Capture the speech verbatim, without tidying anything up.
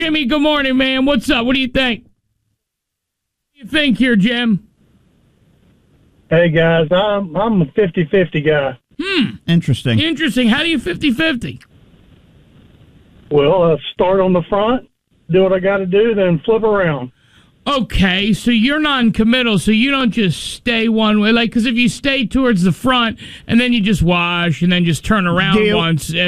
Jimmy, good morning, man. What's up? What do you think? What do you think here, Jim? Hey, guys, I'm I'm a fifty-fifty guy. Hmm. Interesting. Interesting. How do you fifty-fifty? Well, uh, start on the front, do what I got to do, then flip around. Okay, so you're non-committal, so you don't just stay one way. Like, because if you stay towards the front and then you just wash and then just turn around Deal. once,